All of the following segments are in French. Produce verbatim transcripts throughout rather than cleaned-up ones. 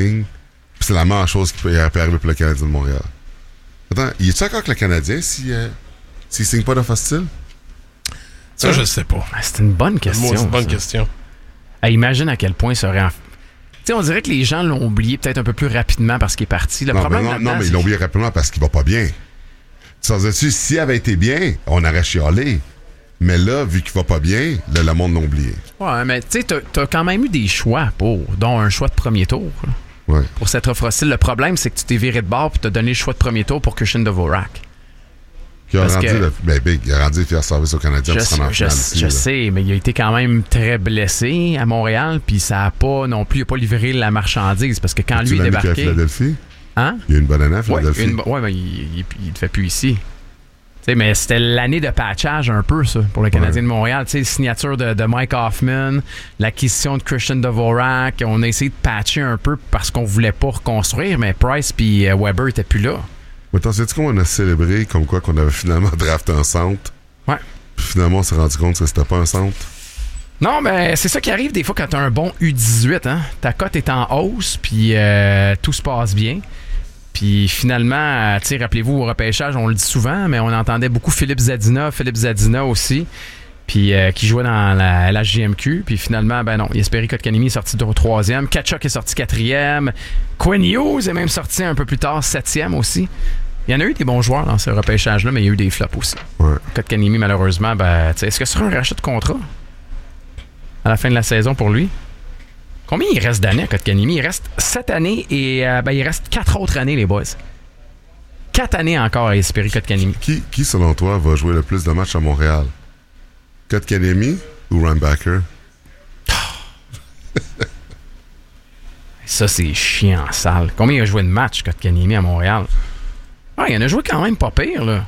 ligne. Puis c'est la meilleure chose qui peut, peut arriver pour le Canadien de Montréal. Attends, il est-tu encore avec le Canadien s'il euh, s'il signe pas d'offre hostile? Ça, hein? Je sais pas. C'est une bonne question. Moi, c'est une bonne ça. question. Hey, imagine à quel point ça aurait... En... Tu sais, on dirait que les gens l'ont oublié peut-être un peu plus rapidement parce qu'il est parti. Le non, problème mais non, non, mais c'est... ils l'ont oublié rapidement parce qu'il va pas bien. Tu sais, s'il avait été bien, on aurait chialé. Mais là, vu qu'il va pas bien, là, le monde l'a oublié. Ouais, mais tu sais, t'as, t'as quand même eu des choix pour, dont un choix de premier tour. Là. Ouais. Pour cette offre hostile. Le problème, c'est que tu t'es viré de bord et tu as donné le choix de premier tour pour Christian Dvorak. Qui a Parce rendu, que, le, ben, Big, il a rendu fier service au Canadien je, pour se rendre en je, finale je, ici, je là. sais, mais il a été quand même très blessé à Montréal, puis ça a pas non plus, il a pas livré la marchandise, parce que quand Tu lui est l'as mis qu'à débarqué... Philadelphie? Hein? Il y a une bonne année à Ouais, Philadelphie. une, ouais, mais il ne le fait plus ici. T'sais, mais c'était l'année de patchage un peu, ça, pour le Canadien ouais. de Montréal. T'sais, signature de, de Mike Hoffman, l'acquisition de Christian Dvorak. On a essayé de patcher un peu parce qu'on voulait pas reconstruire, mais Price puis Weber n'étaient plus là. Mais attends, sais-tu comment on a célébré comme quoi qu'on avait finalement drafté un centre? Ouais. Puis finalement, on s'est rendu compte que c'était pas un centre. Non, mais c'est ça qui arrive des fois quand t'as un bon U dix-huit. Hein? Ta cote est en hausse, puis euh, tout se passe bien. Puis finalement, tu sais, rappelez-vous, au repêchage, on le dit souvent, mais on entendait beaucoup Philippe Zadina, Philippe Zadina aussi, puis euh, qui jouait dans la L H J M Q. Puis finalement, ben non, Jesperi Kotkaniemi est sorti au troisième, Tkachuk est sorti quatrième, Quinn Hughes est même sorti un peu plus tard, septième aussi. Il y en a eu des bons joueurs dans ce repêchage-là, mais il y a eu des flops aussi. Ouais. Kotkaniemi, malheureusement, ben, tu sais, est-ce que ce sera un rachat de contrat à la fin de la saison pour lui? Combien il reste d'années à Kotkaniemi? Il reste sept années et euh, ben, il reste quatre autres années, les boys. Quatre années encore à Jesperi Kotkaniemi. Qui, qui, selon toi, va jouer le plus de matchs à Montréal? Kotkaniemi ou Reinbacher? Ça, c'est chiant en salle. Combien il a joué de matchs, Kotkaniemi, à Montréal? Ah, il en a joué quand même pas pire, là.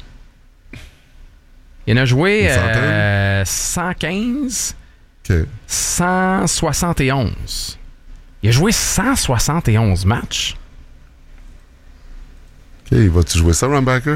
Il en a joué euh, cent quinze... Okay. cent soixante et onze. Il a joué cent soixante et onze matchs. OK, vas-tu jouer ça, Reinbacher?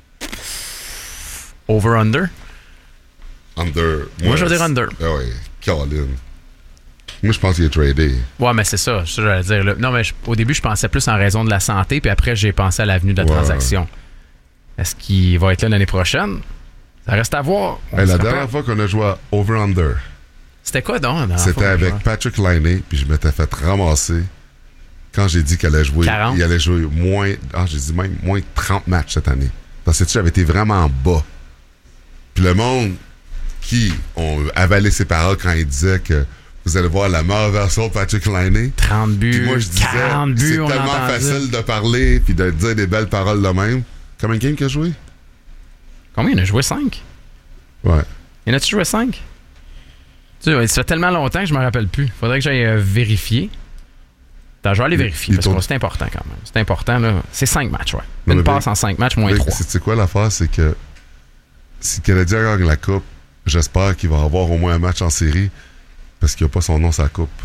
Over-under? Under. Moi, je veux dire under. Ah oui, Colin. Moi, je pense qu'il est tradé. Ouais, mais c'est ça, c'est ça que j'allais dire. Là. Non, mais je, au début, je pensais plus en raison de la santé, puis après, j'ai pensé à l'avenue de la ouais. transaction. Est-ce qu'il va être là l'année prochaine? Ça reste à voir. Hey, la dernière fois qu'on a joué à Over-Under, c'était quoi donc? c'était avec Patrick Laine, puis je m'étais fait ramasser quand j'ai dit qu'il allait jouer. quarante. Il allait jouer moins. Ah, j'ai dit même moins de trente matchs cette année. Parce que tu sais, j'avais été vraiment bas. Puis le monde qui ont avalé ses paroles quand il disait que vous allez voir la meilleure version de Patrick Laine. trente buts, puis moi, je disais, quarante buts, c'est on tellement entendait. facile de parler puis de dire des belles paroles de même. Combien de games qu'il a joué? Combien? Il en a joué cinq? Ouais. Il en a-tu joué cinq? Tu sais, ça fait tellement longtemps que je me rappelle plus. Faudrait que j'aille euh, vérifier. Attends, je vais aller vérifier, il parce que tourne... c'est important quand même. C'est important, là. C'est cinq matchs, ouais. Non, Une passe ben, en cinq matchs, moins ben, trois. C'est quoi l'affaire? C'est que si le Canadien gagne la Coupe, j'espère qu'il va avoir au moins un match en série parce qu'il n'y a pas son nom sur la Coupe.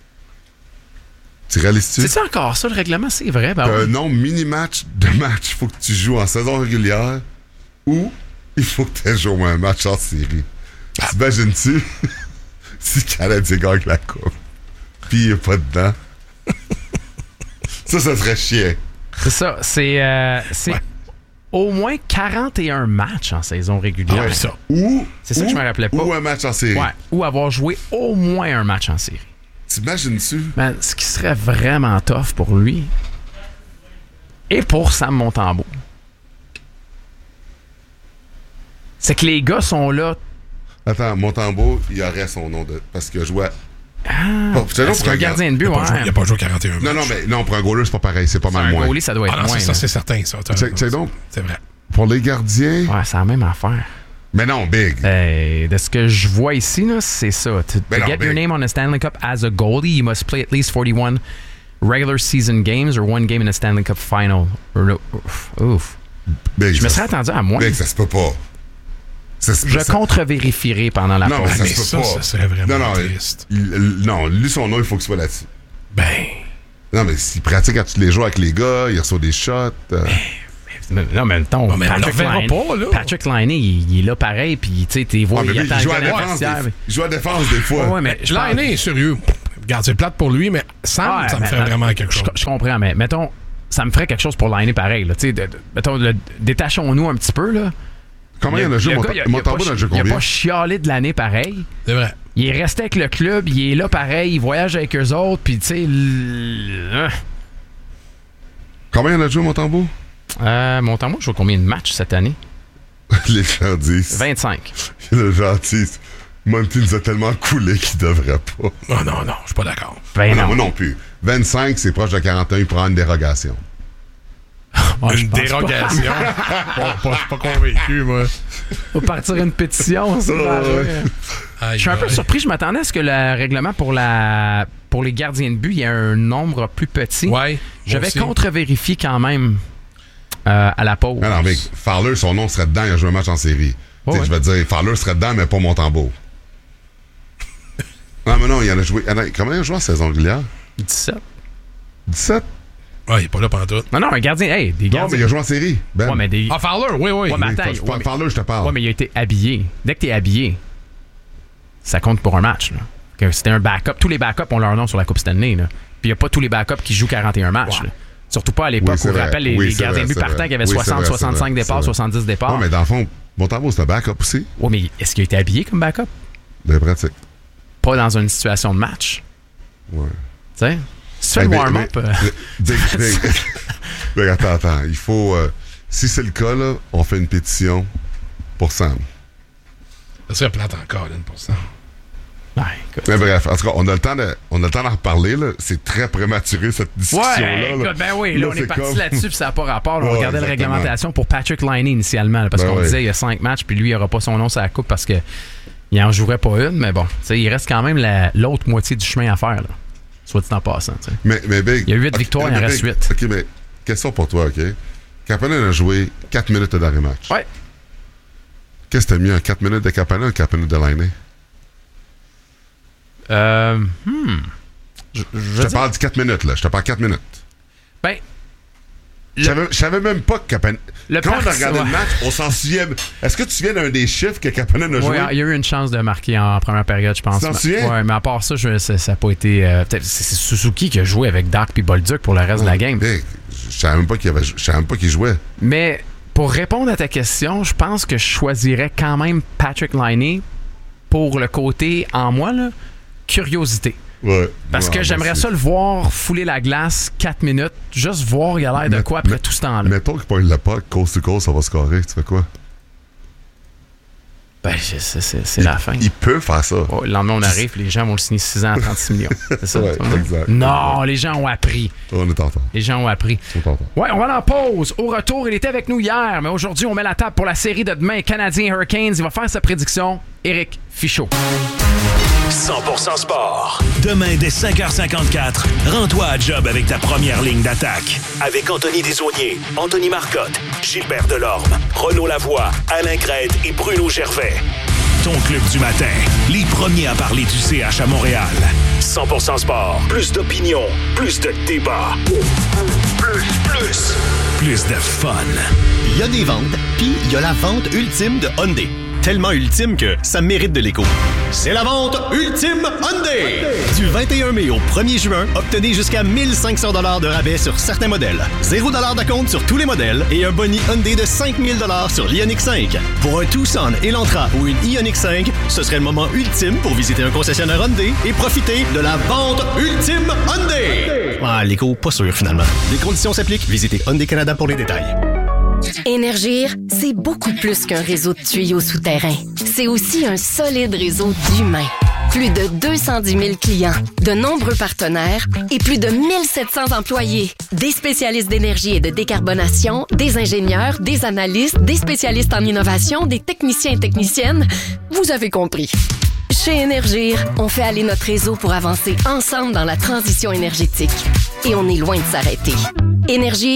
Tu réalises-tu? C'est-tu encore ça, le règlement? C'est vrai, ben Un oui. nombre mini-match de match, il faut que tu joues en saison régulière ou il faut que tu aies joué au moins un match en série. Ah. T'imagines-tu si le Canadien gagne la Coupe puis il n'est pas dedans? Ça, ça serait chiant. C'est ça. C'est, euh, c'est ouais. au moins quarante et un matchs en saison régulière. Ah ouais, ça. Ou, c'est ça ou, que je me rappelais pas. Ou un match en série. Ouais. Ou avoir joué au moins un match en série. T'imagines-tu? Man, ce qui serait vraiment tough pour lui et pour Sam Montembeault, c'est que les gars sont là. Attends, Montembeault, il aurait son nom de. Parce qu'il a joué à. Ah, Bon, c'est c'est un gardien de but, il a ouais. Il n'a pas joué quarante et un matchs. Non, non, mais non, pour un goaler, c'est pas pareil. C'est pas mal un moins. goalie, ça doit être Ah non, moins. c'est, ça, là. c'est certain, ça. C'est, c'est donc. C'est vrai. Pour les gardiens. Ouais, c'est la même affaire. Mais non, Big. Hey, de ce que je vois ici, là, c'est ça. To, Ben to non, get Big. your name on a Stanley Cup as a goalie, you must play at least forty-one regular season games or one game in a Stanley Cup final. Or no, ouf, ouf. Big, Je me ça serais se- attendu à moins. Big, ça se peut pas. Ça se- Je ça- contre-vérifierai pendant la Non, pause. mais ça mais se peut ça, pas. ça serait vraiment non, non, triste. il- il- non, lui, son nom, il faut qu'il soit là-dessus. Ben. Non, mais s'il pratique à tous les jours avec les gars, il reçoit des shots. euh, Mais, non, mais attends, Ouais, mais on Patrick le reverra Laine, pas, là. Patrick Laine, il, il est là pareil, puis tu sais, t'es vois, ah, mais il lui, attend il joue à le la gars dans le défense. vestiaire. Des... Il joue à la défense des fois. Ouais, ouais, mais je Là, pense- est sérieux. regarde, c'est plate pour lui, mais Sam, Ouais, ça me mais- ferait vraiment quelque chose. Je, je comprends, mais mettons, ça me ferait quelque chose pour l'année pareil. Là, tu sais, de- de- mettons, le- détachons-nous un petit peu. Là. Combien il y en a Le- joué? le Mon gars, il a- mon il a pas tambour dans le chi- jeu Il a combien? pas chialé de l'année pareil. C'est vrai. Il est resté avec le club, il est là pareil, il voyage avec eux autres, puis tu sais. l- Combien il y en a joué, mon tambour? Euh, mon tambour, je vois combien de matchs cette année? Les gens disent. vingt-cinq. Le gentil. Monty nous a tellement coulé qu'il devrait pas. Non, non, non, je suis pas d'accord. Ben non, non. moi non plus. vingt-cinq, c'est proche de quarante et un, il prend une dérogation. Moi, je Une pense pas. dérogation. Bon, pas, je suis pas convaincu, moi. Faut partir une pétition, ça. va aller. Je suis un peu surpris, je m'attendais à ce que le règlement pour la pour les gardiens de but, il y ait un nombre plus petit. Ouais. Je moi vais aussi. contre-vérifier quand même euh, à la pause. Non, non, mais Fowler, son nom serait dedans, il a joué un match en série. Oh, Tu sais, ouais. Je vais te dire, Fowler serait dedans, mais pas mon tambour. Non, mais non, il en a joué. il en a- Combien il a joué en saison régulière? dix-sept. dix-sept? Ouais, il est pas là pendant tout. Non, non, un gardien. Hey, des Non, gardiens. mais il a joué en série. Ben. Ouais, mais des. Ah, Fowler, oui, oui. Ouais, mais Oui, attends, je ouais, parle mais- Fowler, je te parle. Ouais, mais il a été habillé. Dès que t'es habillé, ça compte pour un match. Là. Que c'était un backup. Tous les backups ont leur nom sur la Coupe Stanley. Là. Puis il n'y a pas tous les backups qui jouent quarante et un matchs. Ouais. là. Surtout pas à l'époque Oui, c'est où on vrai. rappelle les, Oui, les c'est gardiens de vrai, but c'est partants vrai. qui avaient Oui, c'est soixante, vrai, c'est soixante-cinq vrai, départs, c'est vrai. soixante-dix départs. Ouais, mais dans le fond, mon tambour, c'est un backup aussi. Ouais, mais est-ce qu'il a été habillé comme backup? De pratique. Pas dans une situation de match. Ouais. Tu sais? Si tu fais le Mais- warm-up. mais- euh, Dig, dig. Mais attends, attends. Il faut. euh, si c'est le cas, là, on fait une pétition pour Sam. Ça serait plate encore, Lynn, pour ça. ouais, écoute. Mais bref, en tout cas, on a le temps de, on a le temps d'en reparler. Là. C'est très prématuré, cette discussion-là. Ouais, là. écoute, ben oui, là, Là, on est c'est parti comme- là-dessus, puis ça n'a pas rapport. là, on Ouais, regardait la exactement. réglementation pour Patrick Liney initialement, là, parce Ben qu'on ouais. disait il y a cinq matchs, puis lui, il n'aura pas son nom sur la coupe parce que il en jouerait pas une, mais bon, tu sais, il reste quand même la- l'autre moitié du chemin à faire, là. Soit dit en passant, tu sais. Mais, mais Big, Il y a huit ok, victoires, il en mais reste Big, huit. OK, mais question pour toi, OK? Kapanen a joué quatre minutes de dernier match. Ouais. Qu'est-ce que t'as mis, un quatre minutes de Kapanen ou un quatre minutes de Liney? Euh, hmm. Je, je Je veux te dire- parle de quatre minutes, là. Je te parle quatre minutes. Ben, Je savais- je savais même pas que Kapanen... Le Quand on a parti- regardé ouais. le match, on s'en souvient... Est-ce que tu te souviens d'un des chiffres que Kapanen a joué? ouais, il y a eu une chance de marquer en première période, je pense. Tu t'en souviens? Ouais, mais à part ça, je- ça n'a pas été. euh, peut-être- c'est c'est Suzuki qui a joué avec Dak puis Bolduc pour le reste de la game. Big, je savais même pas qu'il avait... je savais même pas qu'il jouait. Mais pour répondre à ta question, je pense que je choisirais quand même Patrick Liney pour le côté, en moi, là, curiosité. Ouais. Parce Ouais, que moi j'aimerais aussi. ça le voir fouler la glace quatre minutes, juste voir il a l'air de Mais- quoi après mais- tout ce temps-là. Mettons qu'il pogne le puck, coast to coast, ça va scorer. Tu fais quoi? Ben, c'est- c'est c'est- c'est la fin. Il peut faire ça. Oh, le lendemain, on arrive, les gens vont le signer six ans à trente-six millions. C'est ça? Ouais, ça va? exact. Non, les gens ont appris. On est en temps. Les gens ont appris. On est en temps. Ouais, on va en pause. Au retour, il était avec nous hier, mais aujourd'hui, on met la table pour la série de demain. Canadiens Hurricanes, il va faire sa prédiction. Éric Fichaud. cent pour cent sport. Demain, dès cinq heures cinquante-quatre, rends-toi à job avec ta première ligne d'attaque. Avec Anthony Desaulniers, Anthony Marcotte, Gilbert Delorme, Renaud Lavoie, Alain Crête et Bruno Gervais. Ton club du matin, les premiers à parler du C H à Montréal. cent pour cent sport. Plus d'opinion, plus de débat. Plus, plus, plus de fun. Il y a des ventes, puis il y a la vente ultime de Hyundai. Tellement ultime que ça mérite de l'écho. C'est la vente ultime Hyundai! Du vingt et un mai au premier juin, obtenez jusqu'à mille cinq cents dollars de rabais sur certains modèles. zéro dollar d'acompte sur tous les modèles et un boni Hyundai de cinq mille dollars sur l'Ioniq cinq. Pour un Tucson, Elantra ou une Ioniq cinq, ce serait le moment ultime pour visiter un concessionnaire Hyundai et profiter de la vente ultime Hyundai! Ah, l'écho, pas sûr finalement. Les conditions s'appliquent. Visitez Hyundai Canada pour les détails. Énergir, c'est beaucoup plus qu'un réseau de tuyaux souterrains. C'est aussi un solide réseau d'humains. Plus de deux cent dix mille clients, de nombreux partenaires et plus de mille sept cents employés. Des spécialistes d'énergie et de décarbonation, des ingénieurs, des analystes, des spécialistes en innovation, des techniciens et techniciennes. Vous avez compris. Chez Énergir, on fait aller notre réseau pour avancer ensemble dans la transition énergétique. Et on est loin de s'arrêter. Énergir,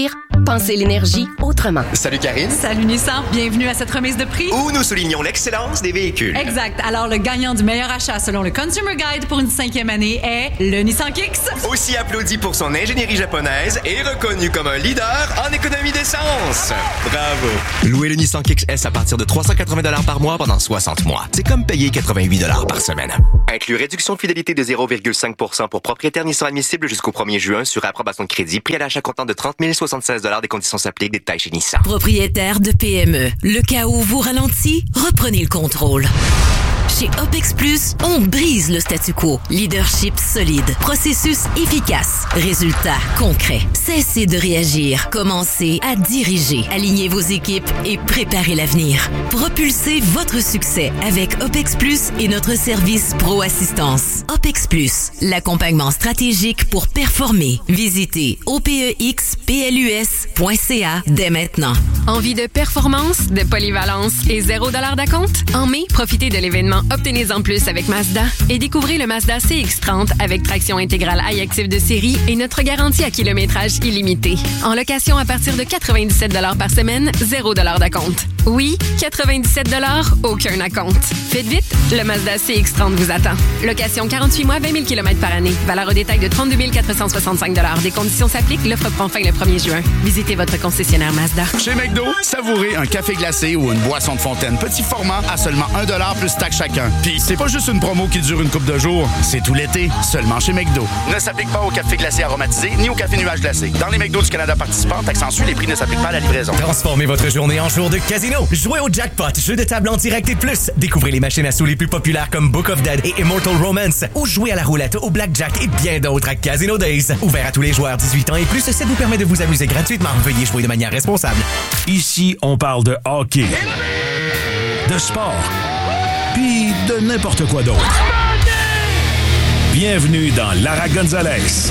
Pensez l'énergie autrement. Salut Karine. Salut Nissan, bienvenue à cette remise de prix. Où nous soulignons l'excellence des véhicules. Exact. Alors, le gagnant du meilleur achat selon le Consumer Guide pour une cinquième année est le Nissan Kicks. Aussi applaudi pour son ingénierie japonaise et reconnu comme un leader en économie d'essence. Bravo. Louez le Nissan Kicks S à partir de trois cent quatre-vingts dollars par mois pendant soixante mois. C'est comme payer quatre-vingt-huit dollars par semaine. Inclut réduction de fidélité de zéro virgule cinq pour cent pour propriétaires Nissan admissibles jusqu'au premier juin sur approbation de crédit. Prix à l'achat comptant de trente mille soixante-seize dollars. Des conditions s'appliquent. Détails chez Nissan. Propriétaire de P M E, le cas où vous ralentit, reprenez le contrôle. Chez OPEX Plus, on brise le statu quo. Leadership solide, processus efficace, résultats concrets. Cessez de réagir, commencez à diriger. Alignez vos équipes et préparez l'avenir. Propulsez votre succès avec OPEX Plus et notre service Pro Assistance. OPEX Plus, l'accompagnement stratégique pour performer. Visitez O P E X P L U S point C A dès maintenant. Envie de performance, de polyvalence et zéro dollar d'acompte? En mai, profitez de l'événement Obtenez-en plus avec Mazda et découvrez le Mazda C X trente avec traction intégrale iActive de série et notre garantie à kilométrage illimité. En location à partir de quatre-vingt-dix-sept dollars par semaine, zéro dollar d'acompte. Oui, quatre-vingt-dix-sept dollars, aucun acompte. Faites vite, le Mazda C X trente vous attend. Location quarante-huit mois, vingt mille kilomètres par année. Valeur au détail de trente-deux mille quatre cent soixante-cinq dollars. Des conditions s'appliquent, l'offre prend fin le premier juin. Visitez votre concessionnaire Mazda. Chez McDo, savourez un café glacé ou une boisson de fontaine petit format à seulement un dollar plus taxe chacun. Puis c'est pas juste une promo qui dure une couple de jours, c'est tout l'été, seulement chez McDo. Ne s'applique pas au café glacé aromatisé ni au café nuage glacé. Dans les McDo du Canada participants, taxe en sus, les prix ne s'appliquent pas à la livraison. Transformez votre journée en jour de casino. Jouez au jackpot, jeu de table en direct et plus. Découvrez les machines à sous les plus populaires comme Book of Dead et Immortal Romance. Ou jouez à la roulette, au blackjack et bien d'autres à Casino Days. Ouvert à tous les joueurs dix-huit ans et plus, ça vous permet de vous amuser gratuitement. Veuillez jouer de manière responsable. Ici, on parle de hockey, de sport, puis de n'importe quoi d'autre. Bienvenue dans Lara Gonzalez.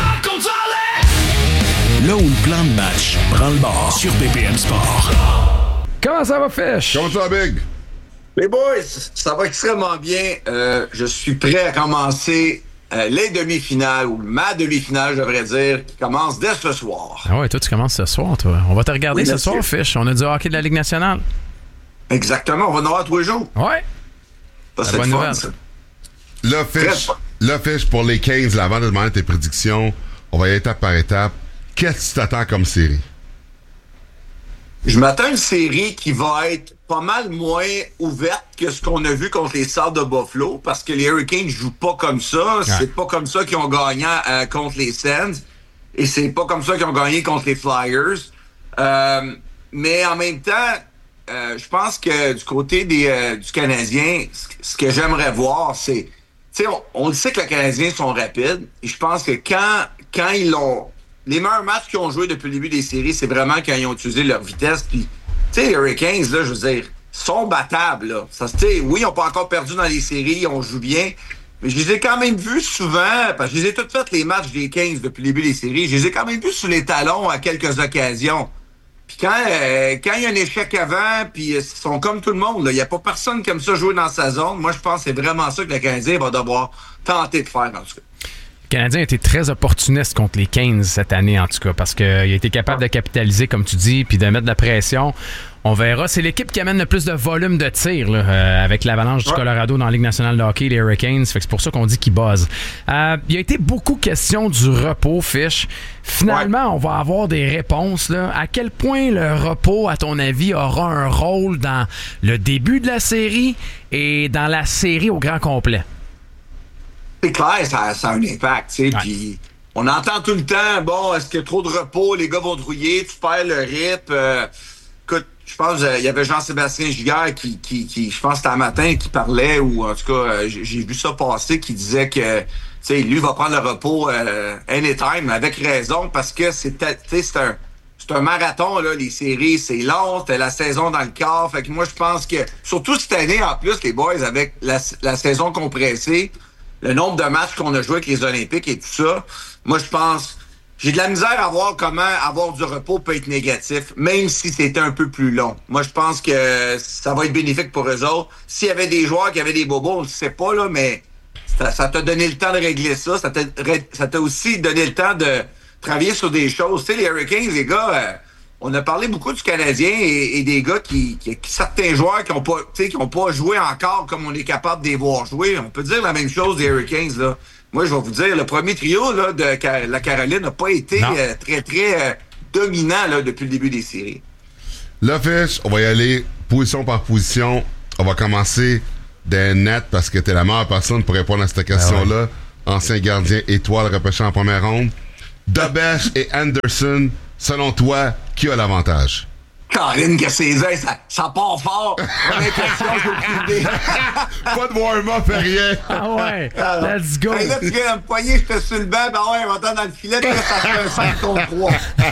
Là où le plan de match prend le bord sur B P M Sport. Comment ça va, Fish? Comment ça va, Big? Les boys, ça va extrêmement bien. Euh, je suis prêt à commencer euh, les demi-finales, ou ma demi-finale, je devrais dire, qui commence dès ce soir. Ah ouais, toi, tu commences ce soir, toi. On va te regarder Oui, ce monsieur. soir, Fish. On a du hockey de la Ligue nationale. Exactement, on va en avoir tous les jours. Ouais. Ça, La c'est bonne le fun, nouvelle. ça. Là, Fish, là, Fish, pour les quinze, là, avant de demander tes prédictions, on va y aller étape par étape. Qu'est-ce que tu t'attends comme série? Je m'attends à une série qui va être pas mal moins ouverte que ce qu'on a vu contre les Sabres de Buffalo, parce que les Hurricanes jouent pas comme ça. Ouais. C'est pas comme ça qu'ils ont gagné euh, contre les Sens. Et c'est pas comme ça qu'ils ont gagné contre les Flyers. Euh, mais en même temps, euh, je pense que du côté des, euh, du Canadien, ce, ce que j'aimerais voir, c'est... Tu sais, on, on le sait que les Canadiens sont rapides. Et je pense que quand, quand ils l'ont... Les meilleurs matchs qu'ils ont joués depuis le début des séries, c'est vraiment quand ils ont utilisé leur vitesse. Puis, tu sais, les Hurricanes, là, je veux dire, sont battables, là. Ça, tu sais, oui, ils n'ont pas encore perdu dans les séries, on joue bien. Mais je les ai quand même vus souvent, parce que je les ai toutes faites, les matchs des quinze depuis le début des séries. Je les ai quand même vus sous les talons à quelques occasions. Puis quand euh, quand il y a un échec avant, puis ils sont comme tout le monde, il n'y a pas personne qui aime ça jouer dans sa zone. Moi, je pense que c'est vraiment ça que le Canadien va devoir tenter de faire, en tout cas. Le Canadien a été très opportuniste contre les quinze cette année, en tout cas, parce qu'il a été capable de capitaliser, comme tu dis, puis de mettre de la pression. On verra. C'est l'équipe qui amène le plus de volume de tir là, euh, avec l'Avalanche du Colorado dans la Ligue nationale de hockey, les Hurricanes. Fait que c'est pour ça qu'on dit qu'ils buzzent. Euh, il y a été beaucoup question du repos, Fish. Finalement, ouais. on va avoir des réponses. Là. À quel point le repos, à ton avis, aura un rôle dans le début de la série et dans la série au grand complet? C'est clair, ça, ça a un impact, tu sais, ouais. puis on entend tout le temps, bon, est-ce qu'il y a trop de repos, les gars vont drouiller, tu perds le rythme. Euh, écoute, je pense qu'il euh, y avait Jean-Sébastien Giguère qui, qui, qui, je pense que c'était un matin, qui parlait, ou en tout cas, euh, j'ai, j'ai vu ça passer, qui disait que, tu sais, lui va prendre le repos euh, anytime, avec raison, parce que c'est, tu sais, c'est un, c'est un marathon, là, les séries, c'est long, t'as la saison dans le corps, fait que moi, je pense que, surtout cette année, en plus, les boys, avec la, la saison compressée, le nombre de matchs qu'on a joué avec les Olympiques et tout ça, moi, je pense... J'ai de la misère à voir comment avoir du repos peut être négatif, même si c'était un peu plus long. Moi, je pense que ça va être bénéfique pour eux autres. S'il y avait des joueurs qui avaient des bobos, on ne le sait pas, là, mais ça, ça t'a donné le temps de régler ça. Ça t'a, ça t'a aussi donné le temps de travailler sur des choses. Tu sais, les Hurricanes, les gars... Euh, on a parlé beaucoup du Canadien et, et des gars qui, qui, qui certains joueurs qui n'ont pas, qui ont pas joué encore comme on est capable de les voir jouer. On peut dire la même chose des Hurricanes, là. Moi, je vais vous dire, le premier trio là, de Car- la Caroline n'a pas été euh, très, très euh, dominant là, depuis le début des séries. Là, Fish, on va y aller position par position. On va commencer des nets parce que t'es la meilleure personne pour répondre à cette question-là. Ah ouais. Ancien gardien étoile repêché en première ronde. Dobesch et Anderson, selon toi, qui a l'avantage? Caroline, que c'est ça, ça, ça part fort. On a l'impression que j'ai aucune idée. Pas de warm-up, rien. Ah ouais, let's go. Hey, là, tu viens de me poigner, je te suis le banc, ben ouais, on va dans le filet, là, ça fait un cinq contre trois.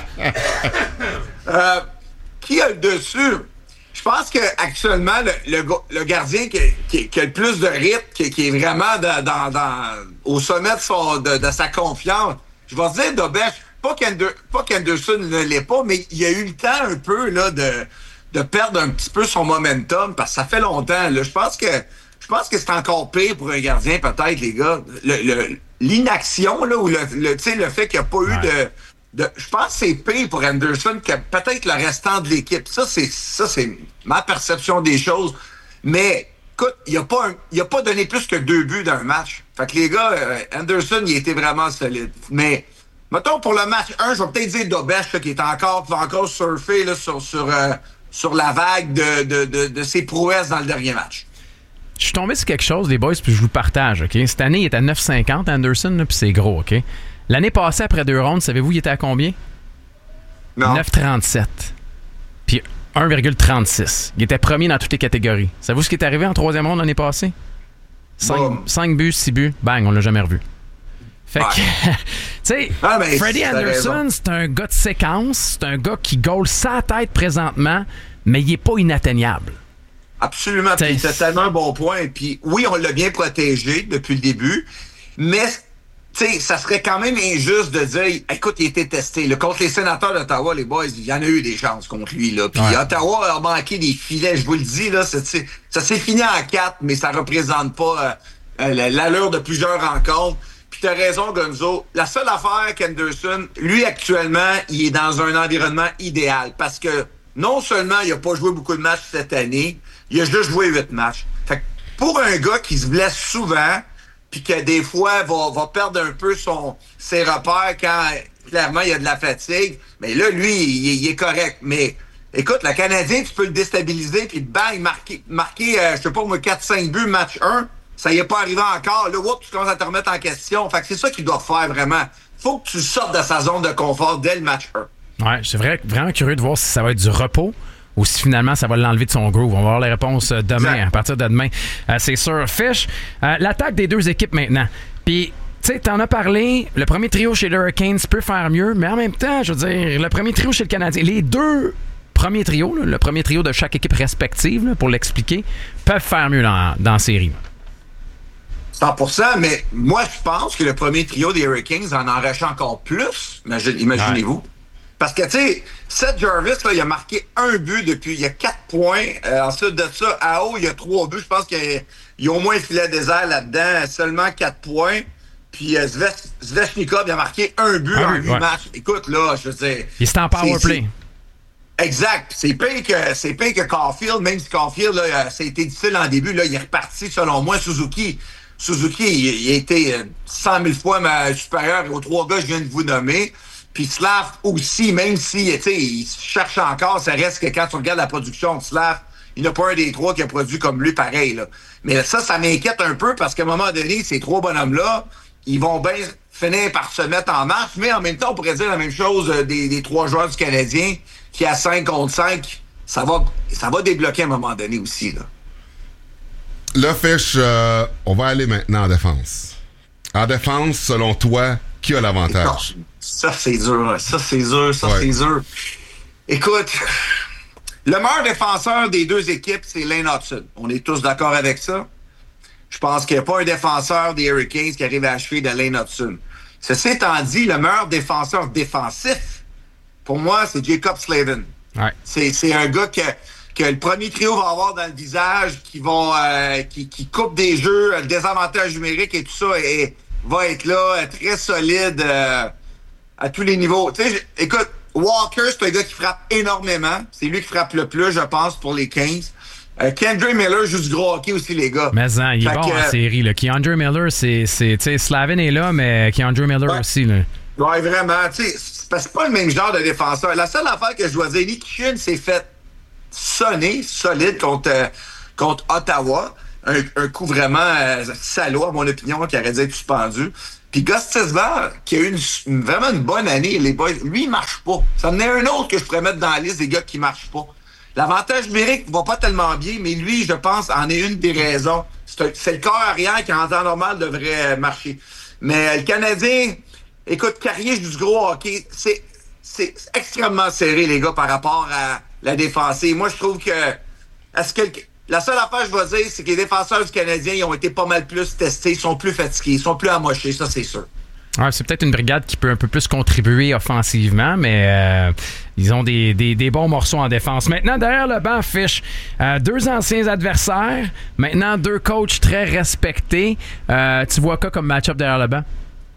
euh, qui a le dessus? Je pense qu'actuellement, le, le, le gardien qui, qui, qui a le plus de rythme, qui, qui est vraiment dans, dans, dans, au sommet de, son, de, de sa confiance, je vais dire Dobesch. Pas, qu'Ander, pas qu'Anderson ne l'est pas, mais il a eu le temps un peu là, de, de perdre un petit peu son momentum parce que ça fait longtemps. Là. Je pense que je pense que c'est encore pire pour un gardien, peut-être, les gars. Le, le, l'inaction, là, ou le, le, le fait qu'il n'y a pas ouais. eu de. De, je pense que c'est pire pour Anderson que peut-être le restant de l'équipe. Ça, c'est ça, c'est ma perception des choses. Mais écoute, il n'a pas, un, pas donné plus que deux buts dans un match. Fait que les gars, euh, Anderson, il était vraiment solide. Mais mettons, pour le match un, je vais peut-être dire Dobesch, là, qui est encore, qui va encore surfer là, sur, sur, euh, sur la vague de, de, de, de ses prouesses dans le dernier match. Je suis tombé sur quelque chose, les boys, puis je vous partage, OK? Cette année, il est à neuf cinquante, Anderson, puis c'est gros, OK? L'année passée, après deux rondes, savez-vous, il était à combien? Non. neuf trente-sept. Puis un virgule trente-six. Il était premier dans toutes les catégories. Savez-vous ce qui est arrivé en troisième ronde l'année passée? cinq buts, six buts. Bang, on l'a jamais revu. Fait que, tu sais, ah, Freddie Anderson, c'est un gars de séquence, c'est un gars qui goal sa tête présentement, mais il est pas inatteignable. Absolument, puis c'est tellement un bon point. Puis oui, on l'a bien protégé depuis le début, mais tu sais, ça serait quand même injuste de dire, écoute, il a été testé. Là, contre les sénateurs d'Ottawa, les boys, il y en a eu des chances contre lui. Là. Puis ouais. Ottawa a manqué des filets, je vous le dis, là, c'est, c'est, ça s'est fini en quatre, mais ça représente pas euh, l'allure de plusieurs rencontres. Puis t'as raison, Gonzo. La seule affaire qu'Anderson, lui, actuellement, il est dans un environnement idéal. Parce que non seulement il a pas joué beaucoup de matchs cette année, il a juste joué huit matchs. Fait que pour un gars qui se blesse souvent, puis que des fois va, va perdre un peu son ses repères quand clairement il y a de la fatigue, mais là, lui, il, il est correct. Mais écoute, le Canadien, tu peux le déstabiliser, puis bang, marquer, marquer euh, je sais pas moi, quatre cinq buts, match un, ça y est pas arrivé encore. Là, whoop, tu commences à te remettre en question. Fait que c'est ça qu'il doit faire vraiment. Faut que tu sortes de sa zone de confort dès le match un. Ouais, je suis vrai, vraiment curieux de voir si ça va être du repos ou si finalement ça va l'enlever de son groove. On va avoir les réponses demain, exact. À partir de demain. Euh, c'est sûr. Fish, euh, l'attaque des deux équipes maintenant. Puis, tu sais, t'en as parlé, le premier trio chez les Hurricanes peut faire mieux, mais en même temps, je veux dire, le premier trio chez le Canadien, les deux premiers trios, là, le premier trio de chaque équipe respective, là, pour l'expliquer, peuvent faire mieux dans, dans la série. cent pour cent, mais moi, je pense que le premier trio des Hurricanes en enrachait encore plus, imaginez-vous. Ouais. Parce que, tu sais, Seth Jarvis, là, il a marqué un but depuis, il y a quatre points. Euh, ensuite de ça, à haut, il y a trois buts. Je pense qu'il y a, il y a au moins un filet désert là-dedans, seulement quatre points. Puis euh, Svechnikov, il a marqué un but ah, en huit ouais. matchs. Écoute, là, je veux dire... Il est en power play. Exact. C'est pire que, c'est pire que Caulfield, même si Caulfield, là, ça a été difficile en début. Là, il est reparti, selon moi, Suzuki. Suzuki, il, il a été cent mille fois supérieur aux trois gars que je viens de vous nommer. Puis Slav aussi, même si, tu sais, il cherche encore, ça reste que quand tu regardes la production de Slav, il n'y a pas un des trois qui a produit comme lui pareil, là. Mais ça, ça m'inquiète un peu parce qu'à un moment donné, ces trois bonhommes-là, ils vont bien finir par se mettre en marche, mais en même temps, on pourrait dire la même chose des, des trois joueurs du Canadien qui, à cinq contre cinq, ça va, ça va débloquer à un moment donné aussi, là. Là, Fish, euh, on va aller maintenant en défense. En défense, selon toi, qui a l'avantage? Ça, c'est dur. Ça, c'est dur. Ça, ouais. c'est dur. Écoute, le meilleur défenseur des deux équipes, c'est Lane Hudson. On est tous d'accord avec ça. Je pense qu'il n'y a pas un défenseur des Hurricanes qui arrive à achever de Lane Hudson. Ceci étant dit, le meilleur défenseur défensif, pour moi, c'est Jacob Slavin. Ouais. C'est, c'est un gars que, que le premier trio va avoir dans le visage, qui, vont, euh, qui, qui coupe des jeux, le désavantage numérique et tout ça, et va être là, très solide euh, à tous les niveaux. Tu sais, écoute, Walker, c'est un gars qui frappe énormément. C'est lui qui frappe le plus, je pense, pour les Kings. Euh, K'Andre Miller joue du gros hockey aussi, les gars. Mais hein, il est fait bon que, en série. Là. K'Andre Miller, c'est... c'est tu sais, Slavin est là, mais K'Andre Miller ouais. aussi. Là. Ouais, vraiment. Tu sais, c'est pas le même genre de défenseur. La seule affaire que je dois dire, Nick Kuhn s'est fait sonner solide contre, euh, contre Ottawa. Un, un coup vraiment euh, salaud, à mon opinion, qui aurait dû être suspendu. Puis Gostisbehere, qui a eu une, une, vraiment une bonne année, les boys, lui, il marche pas. Ça en est un autre que je pourrais mettre dans la liste des gars qui marchent pas. L'avantage numérique va pas tellement bien, mais lui, je pense, en est une des raisons. C'est, un, c'est le corps arrière qui, en temps normal, devrait marcher. Mais euh, le Canadien, écoute, Carrier joue du gros hockey. C'est, c'est extrêmement serré, les gars, par rapport à la défensive. Moi, je trouve que... Est-ce que le, la seule affaire, je vais dire, c'est que les défenseurs du Canadien, ils ont été pas mal plus testés. Ils sont plus fatigués. Ils sont plus amochés, ça, c'est sûr. Ouais, c'est peut-être une brigade qui peut un peu plus contribuer offensivement, mais euh, ils ont des, des, des bons morceaux en défense. Maintenant, derrière le banc, Fish, euh, deux anciens adversaires, maintenant deux coachs très respectés. Euh, tu vois quoi comme match-up derrière le banc?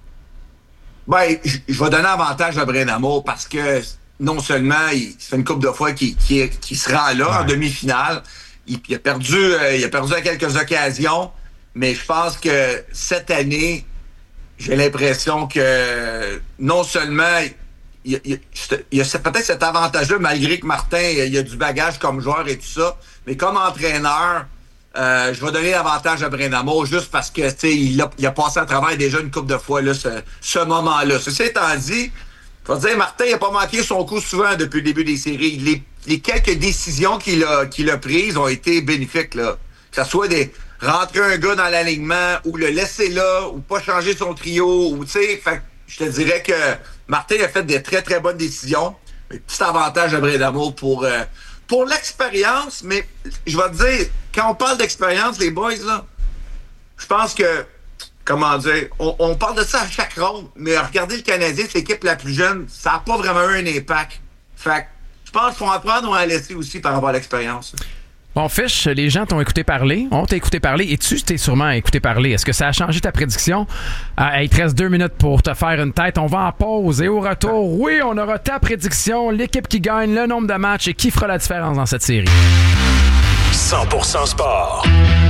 Ben, je vais donner avantage à Brenamo parce que non seulement il ça fait une couple de fois qu'il, qu'il, qu'il se rend là, ouais. en demi-finale, il, il, a perdu, euh, il a perdu à quelques occasions, mais je pense que cette année, j'ai l'impression que non seulement il y a, il y a peut-être cet avantage-là, malgré que Martin il a du bagage comme joueur et tout ça, mais comme entraîneur, euh, je vais donner l'avantage à Brenamo juste parce que il a, il a passé à travers déjà une couple de fois là, ce, ce moment-là. Ceci étant dit, faut dire, Martin n'a pas manqué son coup souvent depuis le début des séries. Les, les quelques décisions qu'il a, qu'il a prises ont été bénéfiques, là. Que ce soit des rentrer un gars dans l'alignement ou le laisser là ou pas changer son trio ou tu sais, fait je te dirais que Martin a fait des très très bonnes décisions. Un petit avantage à Brenamo pour euh, pour l'expérience, mais je vais te dire, quand on parle d'expérience, les boys là, je pense que comment dire, on, on parle de ça à chaque ronde, mais regardez le Canadien, c'est l'équipe la plus jeune, ça n'a pas vraiment eu un impact. Fait que je pense qu'il faut apprendre ou en laisser aussi par rapport à l'expérience. Bon, Fish, les gens t'ont écouté parler, on t'a écouté parler, et tu t'es sûrement écouté parler. Est-ce que ça a changé ta prédiction? Euh, il te reste deux minutes pour te faire une tête. On va en pause et au retour, oui, on aura ta prédiction, l'équipe qui gagne, le nombre de matchs et qui fera la différence dans cette série. cent pour cent sport.